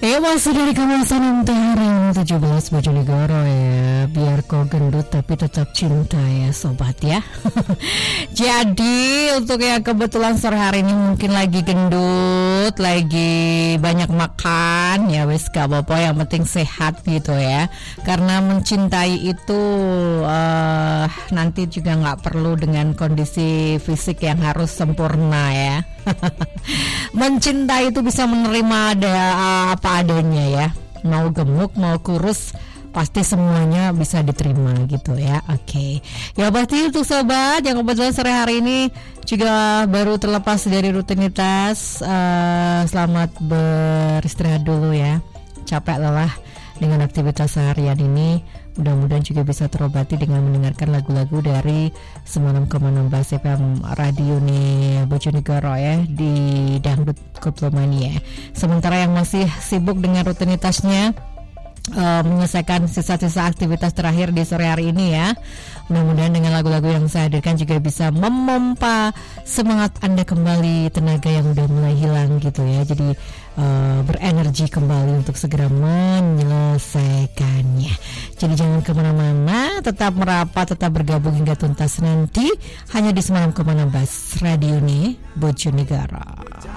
Ya masih dari kawasan Antara 17 Bojonegoro ya. Biar kau gendut tapi tetap cinta ya sobat ya. Jadi untuk yang kebetulan sore hari ini mungkin lagi gendut, lagi banyak makan, ya wes gak apa-apa, yang penting sehat gitu ya. Karena mencintai itu nanti juga gak perlu dengan kondisi fisik yang harus sempurna ya. Mencintai itu bisa menerima apa adanya ya. Mau gemuk, mau kurus, pasti semuanya bisa diterima gitu ya. Oke. Ya pasti untuk sobat yang kebetulan sore hari ini juga baru terlepas dari rutinitas, selamat beristirahat dulu ya. Capek lelah dengan aktivitas seharian ini. Mudah-mudahan juga bisa terobati dengan mendengarkan lagu-lagu dari 96,16 FM Radio nih Bojonegoro ya, di Dangdut Koplo-Mania. Sementara yang masih sibuk dengan rutinitasnya, menyelesaikan sisa-sisa aktivitas terakhir di sore hari ini ya, mudah-mudahan dengan lagu-lagu yang saya hadirkan juga bisa memompa semangat Anda kembali, tenaga yang udah mulai hilang gitu ya. Jadi berenergi kembali untuk segera menyelesaikannya. Jadi jangan kemana-mana, tetap merapat, tetap bergabung hingga tuntas nanti hanya di 96,16 Radio nih Bojonegoro.